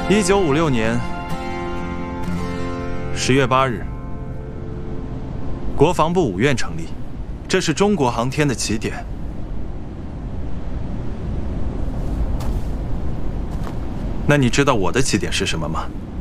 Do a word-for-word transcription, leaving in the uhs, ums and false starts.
一九五六年十月八日，国防部五院成立，这是中国航天的起点。那你知道我的起点是什么吗？